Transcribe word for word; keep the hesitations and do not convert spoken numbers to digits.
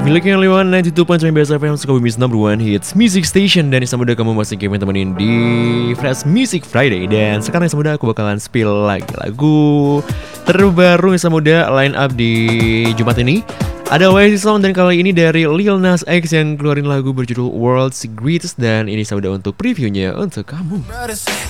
Miliknya Lewan sembilan puluh dua point sembilan F M Sukabumi's number one hits music station. Dan yang muda kamu masih kami temenin di Fresh Music Friday. Dan sekarang yang muda aku bakalan spill lagi lagu terbaru yang muda line up di Jumat ini. Ada Oasis Song dan kali ini dari Lil Nas X yang keluarin lagu berjudul World's Greatest. Dan ini muda untuk previewnya untuk kamu.